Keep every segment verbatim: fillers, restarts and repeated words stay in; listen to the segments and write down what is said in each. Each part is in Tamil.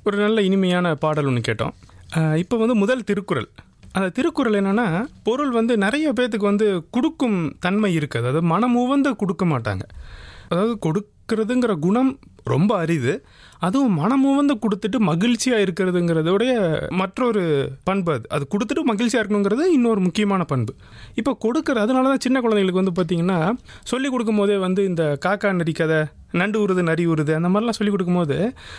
ஒரு நல்ல இனிமையான பாடல் ஒன்று கேட்டோம். இப்போ வந்து முதல் திருக்குறள். அந்த திருக்குறள் என்னென்னா, பொருள் வந்து நிறைய பேர்த்துக்கு வந்து கொடுக்கும் தன்மை இருக்குது. அதாவது மனமுவந்து கொடுக்க மாட்டாங்க. அதாவது கொடுக்கறதுங்கிற குணம் ரொம்ப அரிது. அதுவும் மனமுவந்து கொடுத்துட்டு மகிழ்ச்சியாக இருக்கிறதுங்கிறதோடைய மற்றொரு பண்பு. அது அது கொடுத்துட்டு மகிழ்ச்சியாக இருக்கணுங்கிறது இன்னொரு முக்கியமான பண்பு. இப்போ கொடுக்குற அதனால தான் சின்ன குழந்தைங்களுக்கு வந்து பார்த்திங்கன்னா சொல்லிக் கொடுக்கும் போதே வந்து இந்த காக்கா நரி கதை, நண்டு உருது நரி உருது அந்த மாதிரிலாம் சொல்லிக் கொடுக்கும்போது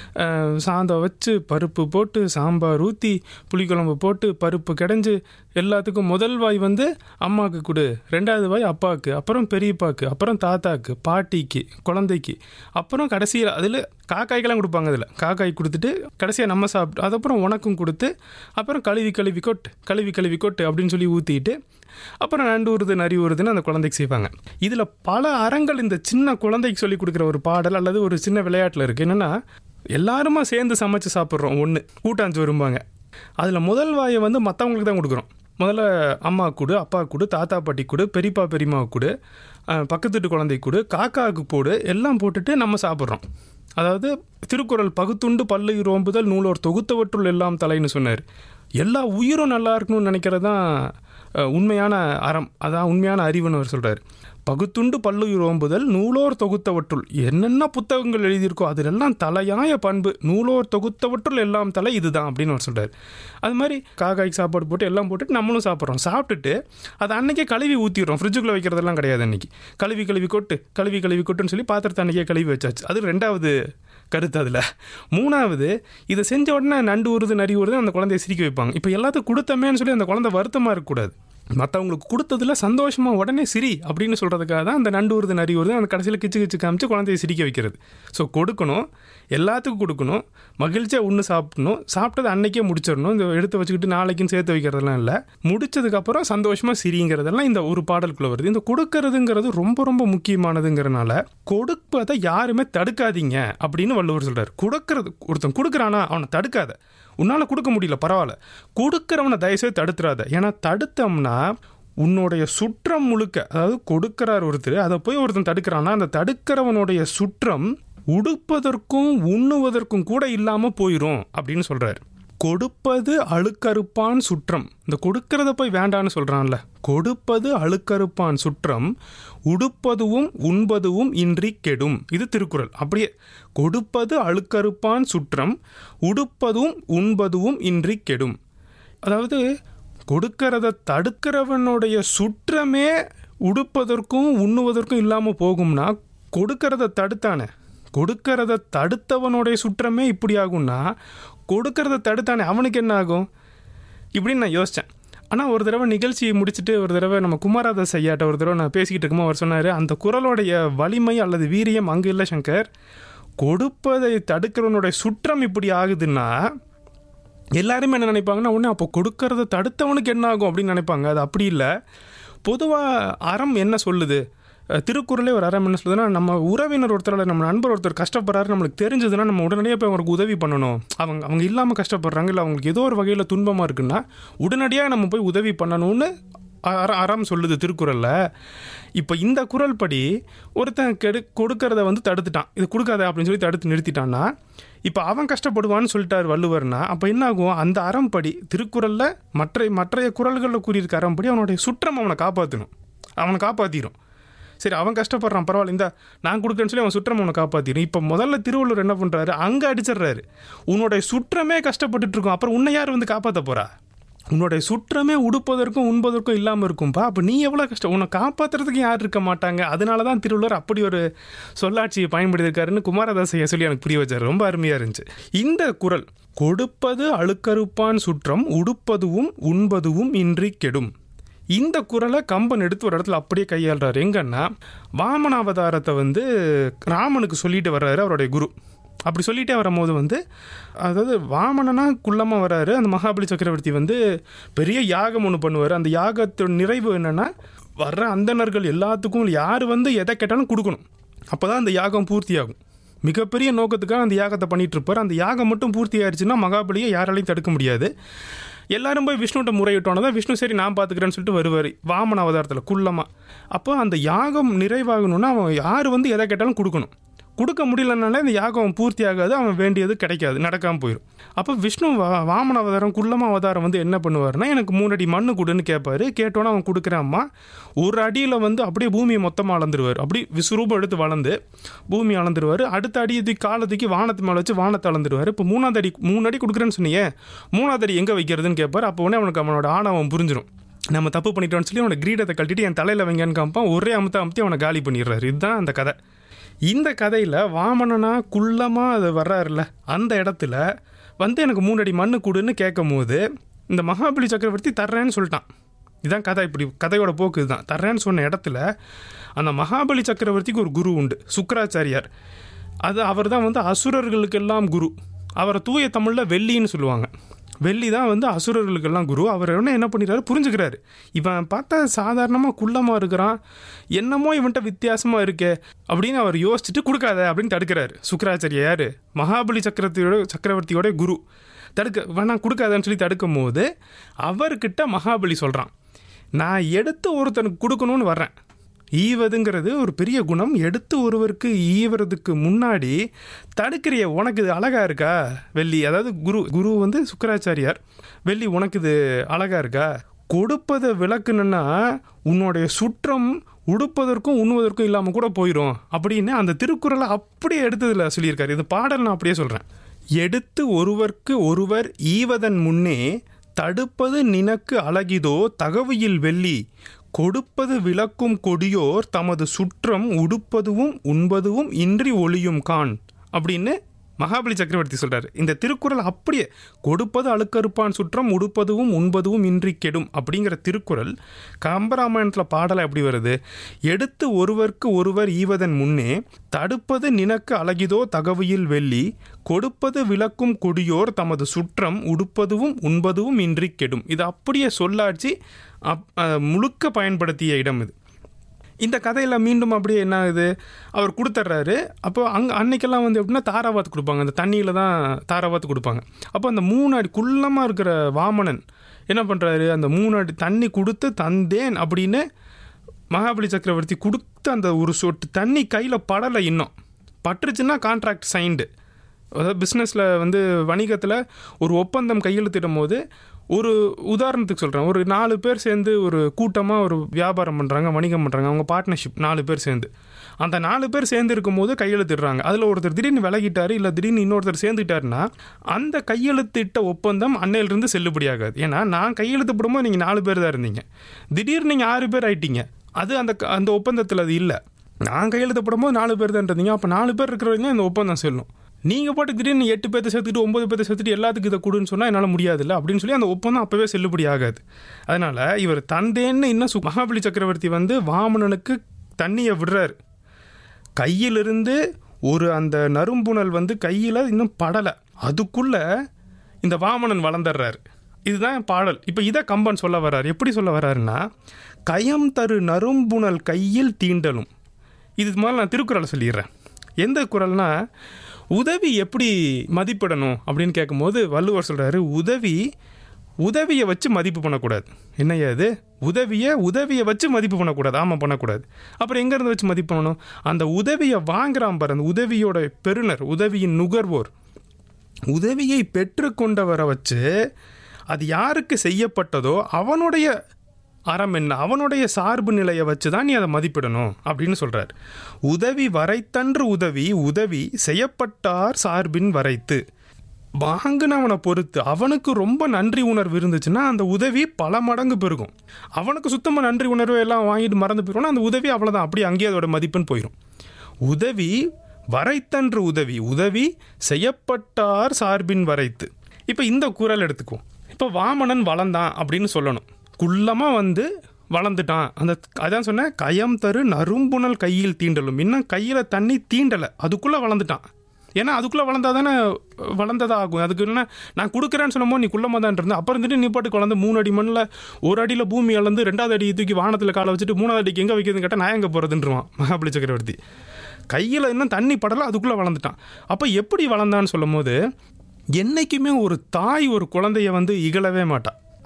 சாதம் வச்சு பருப்பு போட்டு சாம்பார் ஊற்றி புளிக்குழம்பு போட்டு பருப்பு கிடைஞ்சி எல்லாத்துக்கும் முதல் வாய் வந்து அம்மாவுக்கு கொடு, ரெண்டாவது வாய் அப்பாவுக்கு, அப்புறம் பெரியப்பாவுக்கு, அப்புறம் தாத்தாவுக்கு, பாட்டிக்கு, குழந்தைக்கு, அப்புறம் கடைசியில் அதில் காக்காய்க்கெல்லாம் கொடுப்பாங்க. அதில் காக்காய் கொடுத்துட்டு கடைசியாக நம்ம சாப்பிட்டு அதுக்கப்புறம் உனக்கும் கொடுத்து அப்புறம் கழுவி கழுவி கொட்டு கழுவி கழுவி கொட்டு அப்படின்னு சொல்லி ஊற்றிட்டு அப்புறம் நண்டு உருது நரி உருதுன்னு அந்த குழந்தைக்கு செய்வாங்க. இதில் பல அறங்கள் இந்த சின்ன குழந்தைக்கு சொல்லி கொடுக்குற ஒரு பாடல் அல்லது ஒரு சின்ன விளையாட்டில் இருக்குது. என்னென்னா, எல்லாருமா சேர்ந்து சமைச்சு சாப்பிட்றோம். ஒன்று கூட்டாஞ்சோறும்பாங்க. அதில் முதல் வாயை வந்து மற்றவங்களுக்கு தான் கொடுக்குறோம். முதல்ல அம்மா கூடு, அப்பா கூடு, தாத்தா பாட்டி கூடு, பெரியப்பா பெரியம்மாவுக்கு கூடு, பக்கத்து வீட்டு குழந்தை கூடு, காக்காவுக்கு போடு, எல்லாம் போட்டுட்டு நம்ம சாப்பிட்றோம். அதாவது திருக்குறள் பகுத்துண்டு பல்லு ரோம்புதல் நூலோர் தொகுத்தவற்றுள் எல்லாம் தலைன்னு சொன்னார். எல்லா உயிரும் நல்லா இருக்கணும்னு நினைக்கிறது தான் உண்மையான அறம், அதான் உண்மையான அறிவுன்னு அவர் சொல்கிறார். பகுத்துண்டு பல்லு ரோம்புதல் நூலோர் தொகுத்தவற்றுள், என்னென்ன புத்தகங்கள் எழுதியிருக்கோ அதிலெல்லாம் தலையாய பண்பு நூலோர் தொகுத்தவற்றுள் எல்லாம் தலை இதுதான் அப்படின்னு அவர் சொல்கிறார். அது மாதிரி காக்காய்க்கு சாப்பாடு போட்டு எல்லாம் போட்டுட்டு நம்மளும் சாப்பிட்றோம். சாப்பிட்டுட்டு அதை அன்றைக்கே கழுவி ஊற்றிடுறோம். ஃப்ரிட்ஜுக்குள்ளே வைக்கிறதெல்லாம் கிடையாது. அன்றைக்கி கழுவி கழுவி கொட்டு கழுவி கழுவி கொட்டுன்னு சொல்லி பாத்திரத்தை அன்றைக்கே கழுவி வச்சாச்சு. அது ரெண்டாவது கருத்து. அதில் மூணாவது, இதை செஞ்ச உடனே நண்டு உருது நரி உருது அந்த குழந்தைய சிரிக்க வைப்பாங்க. இப்போ எல்லாத்துக்கும் கொடுத்தமேன்னு சொல்லி அந்த குழந்தை வருத்தமாக இருக்கக்கூடாது. மற்றவங்களுக்கு கொடுத்ததுல சந்தோஷமாக உடனே சிரி அப்படின்னு சொல்கிறதுக்காக தான் அந்த நண்டு உருது நரி உருது அந்த கடைசியில் கிச்சு கிச்சு காமிச்சு குழந்தைய சிரிக்க வைக்கிறது. ஸோ கொடுக்கணும், எல்லாத்துக்கும் கொடுக்கணும், மகிழ்ச்சியாக ஒன்று சாப்பிடணும், சாப்பிட்டது அன்றைக்கே முடிச்சிடணும். இந்த எடுத்து வச்சுக்கிட்டு நாளைக்குன்னு சேர்த்து வைக்கிறதெல்லாம் இல்லை. முடிச்சதுக்கப்புறம் சந்தோஷமாக சிரிங்கிறதெல்லாம் இந்த ஒரு பாடலுக்குள்ளே வருது. இந்த கொடுக்கறதுங்கிறது ரொம்ப ரொம்ப முக்கியமானதுங்கிறனால கொடுப்பதை யாருமே தடுக்காதீங்க அப்படின்னு வள்ளுவர் சொல்கிறார். கொடுக்கறது, ஒருத்தன் கொடுக்குறானா அவனை தடுக்காத. உன்னால் கொடுக்க முடியல பரவாயில்ல, கொடுக்குறவனை தயவுசெய்து தடுத்துறாத. ஏன்னா தடுத்தோம்னா உன்னுடைய சுற்றம் முழுக்க, அதாவது கொடுக்கிறார் ஒருத்தர், அதை போய் ஒருத்தன் தடுக்கிறான்னா அந்த தடுக்கிறவனுடைய சுற்றம் உடுப்பதற்கும் உண்ணுவதற்கும் கூட இல்லாமல் போயிடும் அப்படின்னு சொல்கிறார். கொடுப்பது அழுக்கறுப்பான் சுற்றம். இந்த கொடுக்கறத போய் வேண்டான்னு சொல்கிறான்ல, கொடுப்பது அழுக்கறுப்பான் சுற்றம் உடுப்பதுவும் உண்பதுவும் இன்றி கெடும். இது திருக்குறள். அப்படியே கொடுப்பது அழுக்கறுப்பான் சுற்றம் உடுப்பதும் உண்பதுவும் இன்றி கெடும். அதாவது கொடுக்கறத தடுக்கிறவனுடைய சுற்றமே உடுப்பதற்கும் உண்ணுவதற்கும் இல்லாமல் போகும்னா கொடுக்கறத தடுத்தானே, கொடுக்கறத தடுத்தவனுடைய சுற்றமே இப்படி ஆகும்னா கொடுக்கறத தடுத்தானே அவனுக்கு என்ன ஆகும் இப்படின்னு நான் யோசித்தேன். ஆனால் ஒரு தடவை நிகழ்ச்சியை முடிச்சுட்டு ஒரு தடவை நம்ம குமாரதாஸ் ஐயாட்ட ஒரு தடவை நான் பேசிக்கிட்டு இருக்கும்போது அவர் சொன்னார், அந்த குரலோடைய வலிமை அல்லது வீரியம் அங்கே இல்லை சங்கர், கொடுப்பதை தடுக்கிறவனுடைய சுற்றம் இப்படி ஆகுதுன்னா எல்லாருமே என்ன நினைப்பாங்கன்னா, ஒன்று அப்போ கொடுக்கறத தடுத்தவனுக்கு என்ன ஆகும் அப்படின்னு நினைப்பாங்க. அது அப்படி இல்லை. பொதுவாக அறம் என்ன சொல்லுது, திருக்குறளே ஒரு அறம் என்ன சொல்லுதுன்னா, நம்ம உறவினர் ஒருத்தர், நம்ம நண்பர் ஒருத்தர் கஷ்டப்படுறாரு நம்மளுக்கு தெரிஞ்சதுன்னா நம்ம உடனடியாக போய் அவங்களுக்கு உதவி பண்ணணும். அவங்க அவங்க இல்லாமல் கஷ்டப்படுறாங்க, இல்லை அவங்களுக்கு ஏதோ ஒரு வகையில் துன்பமாக இருக்குன்னா உடனடியாக நம்ம போய் உதவி பண்ணணும்னு அற அறம் சொல்லுது திருக்குறளில். இப்போ இந்த குறள் படி ஒருத்தன் கெடு கொடுக்கறத வந்து தடுத்துட்டான், இது கொடுக்காத அப்படின்னு சொல்லி தடுத்து நிறுத்திட்டான்னா இப்போ அவன் கஷ்டப்படுவான்னு சொல்லிட்டார் வள்ளுவர்னா, அப்போ என்ன ஆகும், அந்த அறம்படி திருக்குறளில் மற்ற மற்றைய குறள்களில் கூறியிருக்க அறம்படி அவனுடைய சுற்றம் அவனை காப்பாற்றணும், அவனை காப்பாற்றிடும். சரி அவன் கஷ்டப்படுறான் பரவாயில்ல, இந்த நான் கொடுக்குறேன்னு சொல்லி அவன் சுற்றம் அவனை காப்பாற்றிடும். இப்போ முதல்ல திருவள்ளுவர் என்ன பண்ணுறாரு, அங்கே அடிச்சிடுறாரு. உன்னுடைய சுற்றமே கஷ்டப்பட்டுட்டு இருக்கும், அப்புறம் உன்னை யார் வந்து காப்பாற்ற போகிறா? உன்னுடைய சுற்றமே உடுப்பதற்கும் உண்பதற்கும் இல்லாமல் இருக்கும்பா, அப்போ நீ எவ்வளோ கஷ்டம், உன்னை காப்பாற்றுறதுக்கு யார் இருக்க மாட்டாங்க. அதனால தான் திருவள்ளுவர் அப்படி ஒரு சொல்லாட்சியை பயன்படுத்தியிருக்காருன்னு குமாரதாசையை சொல்லி எனக்கு புரிய வச்சார். ரொம்ப அருமையாக இருந்துச்சு. இந்த குறள் கொடுப்பது அழுக்கறுப்பான் சுற்றம் உடுப்பதுவும் உண்பதுவும் இன்றி கெடும். இந்த குறளை கம்பன் எடுத்து ஒரு இடத்துல அப்படியே கையாளுறாரு. எங்கன்னா வாமனாவதாரத்தை வந்து ராமனுக்கு சொல்லிட்டு வர்றாரு அவருடைய குரு. அப்படி சொல்லிட்டே வரும்போது வந்து, அதாவது வாமனனா குள்ளமாக வர்றாரு. அந்த மகாபலி சக்கரவர்த்தி வந்து பெரிய யாகம் ஒன்று பண்ணுவார். அந்த யாகத்தோட நிறைவு என்னென்னா, வர்ற அந்தணர்கள் எல்லாத்துக்கும் யார் வந்து எதை கேட்டாலும் கொடுக்கணும். அப்போ தான் அந்த யாகம் பூர்த்தி ஆகும். மிகப்பெரிய நோக்கத்துக்காக அந்த யாகத்தை பண்ணிகிட்டு இருப்பார். அந்த யாகம் மட்டும் பூர்த்தி ஆயிடுச்சுன்னா மகாபலியை யாராலையும் தடுக்க முடியாது. எல்லாரும் போய் விஷ்ணுகிட்ட முறையிட்டோன்னா தான் விஷ்ணு சரி நான் பார்த்துக்கிறேன்னு சொல்லிட்டு வருவார் வாமன அவதாரத்தில் குள்ளமாக. அப்போ அந்த யாகம் நிறைவாகணும்னா அவன் யார் வந்து எதை கேட்டாலும் கொடுக்கணும். கொடுக்க முடியலனாலே இந்த யாகம் பூர்த்தி ஆகாது, அவன் வேண்டியது கிடைக்காது, நடக்காமல் போயிடும். அப்போ விஷ்ணு வா வாமன அவதாரம் குள்ளம அவதாரம் வந்து என்ன பண்ணுவார்னா, எனக்கு மூணு அடி மண்ணு கொடுன்னு கேட்பாரு. கேட்டோன்னே அவன் கொடுக்குறாம்மா. ஒரு அடியில் வந்து அப்படியே பூமியை மொத்தமாக அளந்துருவார். அப்படி விஸ்வரூபம் எடுத்து வளர்ந்து பூமி அளந்துருவார். அடுத்த அடி இது காலத்துக்கு வானத்து மேலே வச்சு வானத்தை அளந்துருவார். இப்போ மூணாவது அடி மூணு அடி கொடுக்குறேன்னு சொன்னீங்க, மூணாவது அடி எங்கே வைக்கிறதுன்னு கேட்பார். அப்போ உடனே அவனுக்கு அவனோட ஆணவம் புரிஞ்சிடும். நம்ம தப்பு பண்ணிட்டோம்னு சொல்லி அவனை கிரீடத்தை கழட்டிட்டு என் தலையில் வைங்கன்னு காமிப்பான். ஒரே அமுத்த அமுத்தி அவனை காலி பண்ணிடுறாரு. இதுதான் அந்த கதை. இந்த கதையில் வாமனனா குள்ளமாக அது வர்றாருல, அந்த இடத்துல வந்து எனக்கு மூணு அடி மண்ணு கூடுன்னு கேட்கும் போது இந்த மகாபலி சக்கரவர்த்தி தர்றேன்னு சொல்லிட்டான். இதுதான் கதை. இப்படி கதையோட போக்கு இதுதான். தர்றேன்னு சொன்ன இடத்துல அந்த மகாபலி சக்கரவர்த்திக்கு ஒரு குரு உண்டு, சுக்கராச்சாரியார். அது அவர் தான் வந்து அசுரர்களுக்கெல்லாம் குரு. அவரை தூய தமிழில் வெள்ளின்னு சொல்லுவாங்க. வெள்ளி தான் வந்து அசுரர்களுக்கெல்லாம் குரு. அவர் என்ன என்ன பண்ணிடுறாரு, புரிஞ்சுக்கிறாரு. இவன் பார்த்தா சாதாரணமாக குள்ளமாக இருக்கிறான், என்னமோ இவன்ட்ட வித்தியாசமாக இருக்கே அப்படின்னு அவர் யோசிச்சுட்டு கொடுக்காத அப்படின்னு தடுக்கிறாரு. சுக்கராச்சாரியா யார், மகாபலி சக்கரவர்த்தியோட சக்கரவர்த்தியோட குரு. தடுக்க வேணாம், கொடுக்காதன்னு சொல்லி தடுக்கும் போது அவர்கிட்ட மகாபலி சொல்கிறான், நான் எடுத்து ஒருத்தனுக்கு கொடுக்கணும்னு வர்றேன். ஈவதுங்கிறது ஒரு பெரிய குணம். எடுத்து ஒருவருக்கு ஈவறதுக்கு முன்னாடி தடுக்கிறிய, உனக்கு இது அழகா இருக்கா வெள்ளி, அதாவது குரு குரு வந்து சுக்கராச்சாரியார், வெள்ளி உனக்கு இது அழகா இருக்கா, கொடுப்பதை விளக்குனா உன்னுடைய சுற்றம் உடுப்பதற்கும் உண்ணுவதற்கும் இல்லாமல் கூட போயிடும் அப்படின்னு அந்த திருக்குறளை அப்படியே எடுத்ததில் சொல்லியிருக்காரு. இது பாடல் நான் அப்படியே சொல்கிறேன். எடுத்து ஒருவர்க்கு ஒருவர் ஈவதன் முன்னே தடுப்பது நினக்கு அழகிதோ தகவியில் வெள்ளி, கொடுப்பது விளக்கும் கொடியோர் தமது சுற்றம் உடுப்பதுவும் உண்பதுவும் இன்றி ஒளியும் கான் அப்படின்னு மகாபலி சக்கரவர்த்தி சொல்கிறார். இந்த திருக்குறள் அப்படியே கொடுப்பது அழுக்கறுப்பான் சுற்றம் உடுப்பதுவும் உண்பதுவும் இன்றி கெடும் அப்படிங்கிற திருக்குறள் கம்பராமாயணத்தில் பாடலை எப்படி வருது, எடுத்து ஒருவருக்கு ஒருவர் ஈவதன் முன்னே தடுப்பது நினக்கு அழகிதோ தகவியில் வெள்ளி, கொடுப்பது விளக்கும் கொடியோர் தமது சுற்றம் உடுப்பதுவும் உண்பதுவும் இன்றி கெடும். இது அப்படியே சொல்லாட்சி அப் முழுக்க பயன்படுத்திய இடம் இது. இந்த கதையில் மீண்டும் அப்படியே என்ன ஆகுது, அவர் கொடுத்துட்றாரு. அப்போ அங்கே அன்னைக்கெல்லாம் வந்து எப்படின்னா தாராவாத்து கொடுப்பாங்க, அந்த தண்ணியில் தான் தாராவாத்து கொடுப்பாங்க. அப்போ அந்த மூணு அடி குள்ளமாக இருக்கிற வாமனன் என்ன பண்ணுறாரு, அந்த மூணு அடி தண்ணி கொடுத்து தந்தேன் அப்படின்னு மகாபலி சக்கரவர்த்தி கொடுத்து அந்த ஒரு சொட்டு தண்ணி கையில் படலை, இன்னும் பட்டுருச்சுன்னா கான்ட்ராக்ட் சைன்டு. அதாவது பிஸ்னஸில் வந்து வணிகத்தில் ஒரு ஒப்பந்தம் கையெழுத்திடும் போது, ஒரு உதாரணத்துக்கு சொல்கிறேன், ஒரு நாலு பேர் சேர்ந்து ஒரு கூட்டமாக ஒரு வியாபாரம் பண்ணுறாங்க, வணிகம் பண்ணுறாங்க, அவங்க பார்ட்னர்ஷிப் நாலு பேர் சேர்ந்து, அந்த நாலு பேர் சேர்ந்து இருக்கும்போது கையெழுத்திடுறாங்க. அதில் ஒருத்தர் திடீர்னு விலகிட்டார், இல்லை திடீர்னு இன்னொருத்தர் சேர்ந்துட்டாருன்னா அந்த கையெழுத்திட்ட ஒப்பந்தம் அன்னையிலிருந்து செல்லுபடியாகாது. ஏன்னா நான் கையெழுத்து போடும்போது நீங்கள் நாலு பேர் தான் இருந்தீங்க, திடீர்னு நீங்கள் ஆறு பேர் ஆகிட்டீங்க, அது அந்த அந்த ஒப்பந்தத்தில் அது இல்லை. நான் கையெழுத்து போடும்போது நாலு பேர் தான் இருந்தீங்க, அப்போ நாலு பேர் இருக்கிறவங்க இந்த ஒப்பந்தம் செல்லும். நீங்கள் பாட்டு திடீர்னு எட்டு பேர்த்தை சேர்த்துட்டு ஒம்பது பேர்த்தை சேர்த்துட்டு எல்லாத்துக்கும் இதை கொடுன்னு சொன்னால் என்னால் முடியாதுல்ல அப்படின்னு சொல்லி அந்த ஒப்பந்தம் அப்போவே செல்லுபடி ஆகாது. அதனால் இவர் தந்தேன்னு இன்னும் சு மகாபலி சக்கரவர்த்தி வந்து வாமனனுக்கு தண்ணியை விடுறாரு. கையிலிருந்து ஒரு அந்த நறும்புணல் வந்து கையில் இன்னும் படலை, அதுக்குள்ளே இந்த வாமனன் வளர்ந்துடுறாரு. இதுதான் பாடல். இப்போ இதை கம்பன் சொல்ல வர்றாரு. எப்படி சொல்ல வர்றாருன்னா, கயம் தரு நறும்புணல் கையில் தீண்டலும். இது முதல்ல நான் திருக்குறளை சொல்லிடுறேன். எந்த குறள்னா, உதவி எப்படி மதிப்பிடணும் அப்படின்னு கேட்கும்போது வள்ளுவர் சொல்கிறாரு, உதவி உதவியை வச்சு மதிப்பு பண்ணக்கூடாது. என்னையா இது, உதவியை உதவியை வச்சு மதிப்பு பண்ணக்கூடாது. ஆமாம், பண்ணக்கூடாது. அப்புறம் எங்கேருந்து வச்சு மதிப்பு பண்ணணும், அந்த உதவியை வாங்குறான் பாரு, அந்த உதவியோட பெறுநர், உதவியின் நுகர்வோர், உதவியை பெற்றுக்கொண்டவரை வச்சு அது யாருக்கு செய்யப்பட்டதோ அவனுடைய அறம் என்ன, அவனுடைய சார்பு நிலையை வச்சு தான் நீ அதை மதிப்பிடணும் அப்படின்னு சொல்கிறார். உதவி வரைத்தன்று உதவி உதவி செய்யப்பட்டார் சார்பின் வரைத்து. வாங்கினவனை பொறுத்து அவனுக்கு ரொம்ப நன்றி உணர்வு இருந்துச்சுன்னா அந்த உதவி பல மடங்கு பெருகும். அவனுக்கு சுத்தமாக நன்றி உணர்வு எல்லாம் வாங்கிட்டு மறந்து போயிடும்னா அந்த உதவி அவ்வளோதான், அப்படியே அங்கேயே அதோட மதிப்புன்னு போயிடும். உதவி வரைத்தன்று உதவி உதவி செய்யப்பட்டார் சார்பின் வரைத்து. இப்போ இந்த குறள் எடுத்துக்குவோம். இப்போ வாமனன் வளர்ந்தான் அப்படின்னு சொல்லணும். குள்ளமாக வந்து வளர்ந்துட்டான். அந்த அதான் சொன்னேன், கயம் தரு நறும்புணல் கையில் தீண்டலும். இன்னும் கையில் தண்ணி தீண்டலை, அதுக்குள்ளே வளர்ந்துட்டான். ஏன்னா அதுக்குள்ளே வளர்ந்தா தானே வளர்ந்ததாக ஆகும். அதுக்கு என்ன, நான் கொடுக்குறேன்னு சொன்னமோ நீ குள்ளமாக தான் இருந்தேன், அப்புறம் இருந்துட்டு நீ பாட்டுக்கு வளர்ந்து மூணு அடி மண்ணில் ஒரு அடியில் பூமி அளந்து ரெண்டாவது அடி தூக்கி வானத்தில் காலை வச்சுட்டு மூணாவது அடிக்கு எங்கே வைக்கிறதுன்னு கேட்டால் நான் எங்கே போகிறதுன்றான் மகாபலி சக்கரவர்த்தி. கையில் இன்னும் தண்ணி படலை, அதுக்குள்ளே வளர்ந்துட்டான். அப்போ எப்படி வளர்ந்தான்னு சொல்லும் போது, என்றைக்குமே ஒரு தாய் ஒரு குழந்தைய வந்து இகழவே மாட்டாள்.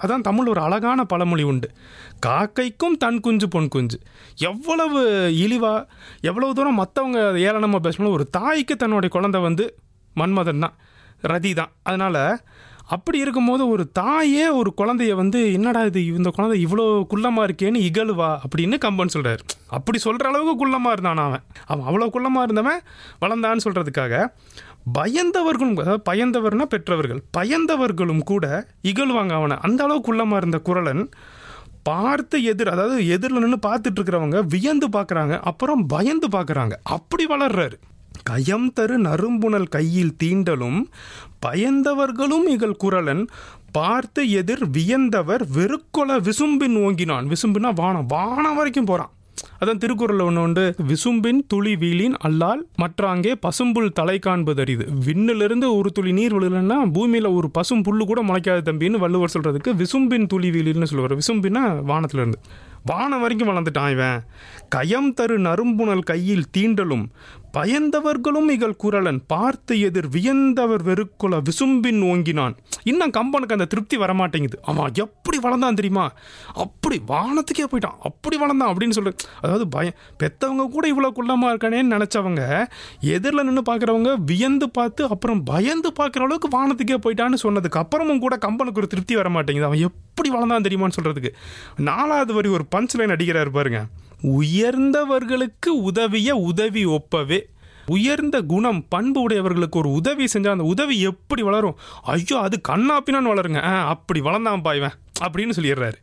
அதான் தமிழ் ஒரு அழகான பழமொழி உண்டு, காக்கைக்கும் தன் குஞ்சு பொன் குஞ்சு. எவ்வளவு இழிவா எவ்வளவு தூரம் மற்றவங்க ஏளனமாக பேசணும், ஒரு தாய்க்கு தன்னுடைய குழந்தை வந்து மன்மதன் தான், ரதி தான். அதனால் அப்படி இருக்கும்போது ஒரு தாயே ஒரு குழந்தைய வந்து என்னடா இது இந்த குழந்தை இவ்வளோ குள்ளமாக இருக்கேன்னு இகழுவா அப்படின்னு கம்பன் சொல்கிறார். அப்படி சொல்கிற அளவுக்கு குள்ளமாக இருந்தான் அவன். அவன் அவ்வளோ குள்ளமாக இருந்தவன் வளர்ந்தான்னு சொல்கிறதுக்காக பயந்தவர்களும், அதாவது பயந்தவர்னா பெற்றவர்கள், பயந்தவர்களும் கூட இகழ்வாங்க அவனை. அந்த அளவுக்கு குள்ளமாக இருந்த குறளன் பார்த்து எதிர், அதாவது எதிரில் நின்று பார்த்துட்டு இருக்கிறவங்க வியந்து பார்க்குறாங்க, அப்புறம் பயந்து பார்க்குறாங்க. அப்படி வளர்றாரு. கயம் தரு நறும்புணல் கையில் தீண்டலும் பயந்தவர்களும் இகழ் குறளன் பார்த்து எதிர் வியந்தவர் வெறுக்கொல விசும்பின் ஓங்கினான். விசும்பினா வானம், வானம் வரைக்கும் போகிறான். அதான் திருக்குறளில் ஒன்று உண்டு, விசும்பின் துளி வீலின் அல்லால் மற்றாங்கே பசும்புல் தலை காண்பது அரிது. விண்ணிலிருந்து ஒரு துளி நீர் விழுலன்னா பூமியில் ஒரு பசும் புல்லு கூட முளைக்காது தம்பின்னு வள்ளுவர் சொல்கிறதுக்கு விசும்பின் துளி வீலின்னு சொல்லுவார். விசும்பின்னா வானத்திலிருந்து, வானம் வரைக்கும் வளர்ந்துட்டான் இவன். கயம் தரு நறும்புணல் கையில் தீண்டலும் பயந்தவர்களும் இகழ் குறளன் பார்த்து எதிர் வியந்தவர் வெறுக்குல விசும்பின் ஓங்கினான். இன்னும் கம்பனுக்கு அந்த திருப்தி வரமாட்டேங்குது. அவன் எப்படி வளர்ந்தான் தெரியுமா, அப்படி வானத்துக்கே போயிட்டான், அப்படி வளர்ந்தான் அப்படின்னு சொல்லு. அதாவது பயம், பெற்றவங்க கூட இவ்வளோ குள்ளமாக இருக்கானேன்னு நினச்சவங்க எதிரில் நின்று பார்க்குறவங்க வியந்து பார்த்து அப்புறம் பயந்து பார்க்குற அளவுக்கு வானத்துக்கே போயிட்டான்னு சொன்னதுக்கு அப்புறமும் கூட கம்பனுக்கு ஒரு திருப்தி வரமாட்டேங்குது. அவன் எப்படி வளர்ந்தான் தெரியுமான்னு சொல்கிறதுக்கு நாலாவது வரி ஒரு பஞ்ச் லைன் அடிக்கிறார் பாருங்க. உயர்ந்தவர்களுக்கு உதவிய உதவி ஒப்பவே. உயர்ந்த குணம் பண்பு உடையவர்களுக்கு ஒரு உதவி செஞ்சால் அந்த உதவி எப்படி வளரும், ஐயோ அது கண்ணாப்பினான்னு வளருங்க, அப்படி வளர்ந்தான் பாய்வன் அப்படின்னு சொல்லிடுறாரு.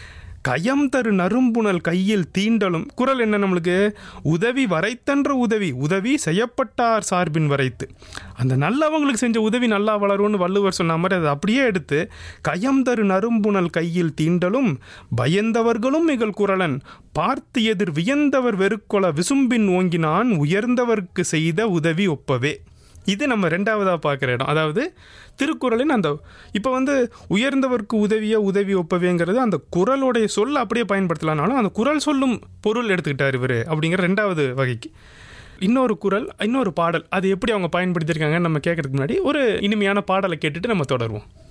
கயம் தரு நறும்புணல் கையில் தீண்டலும். குறள் என்ன நம்மளுக்கு, உதவி வரைத்தன்ற உதவி, உதவி செய்யப்பட்டார் சார்பின் வரைத்து. அந்த நல்லவங்களுக்கு செஞ்ச உதவி நல்லா வளரும்னு வள்ளுவர் சொன்ன மாதிரி அதை அப்படியே எடுத்து கயம் தரு நறும்புணல் கையில் தீண்டலும் பயந்தவர்களும் இகழ் குறளன் பார்த்து எதிர் வியந்தவர் வெறுக்கொல விசும்பின் ஓங்கினான் உயர்ந்தவர்க்கு செய்த உதவி ஒப்பவே. இது நம்ம ரெண்டாவதாக பார்க்குற இடம். அதாவது திருக்குறளின் அந்த இப்போ வந்து உயர்ந்தவர்க்கு உதவிய உதவி ஒப்பவேங்கிறது அந்த குறளுடைய சொல் அப்படியே பயன்படுத்தலானாலும் அந்த குறள் சொல்லும் பொருள் எடுத்துக்கிட்டார் இவர் அப்படிங்கிற ரெண்டாவது வகைக்கு. இன்னொரு குறள், இன்னொரு பாடல், அது எப்படி அவங்க பயன்படுத்தியிருக்காங்கன்னு நம்ம கேட்கறதுக்கு முன்னாடி ஒரு இனிமையான பாடலை கேட்டுட்டு நம்ம தொடருவோம்.